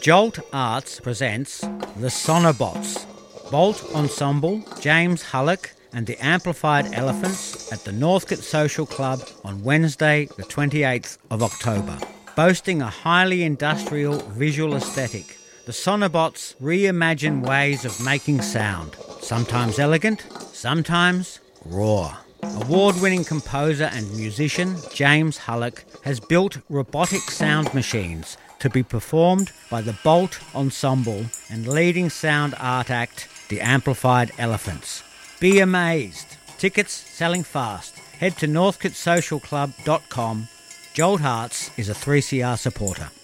Jolt Arts presents The Sonobots, Bolt Ensemble, James Hullock and the Amplified Elephants at the Northcote Social Club on Wednesday the 28th of October. Boasting a highly industrial visual aesthetic, the Sonobots reimagine ways of making sound, sometimes elegant, sometimes raw. Award-winning composer and musician James Hullock has built robotic sound machines to be performed by the Bolt Ensemble and leading sound art act, the Amplified Elephants. Be amazed. Tickets selling fast. Head to northcotesocialclub.com. Jolt Arts is a 3CR supporter.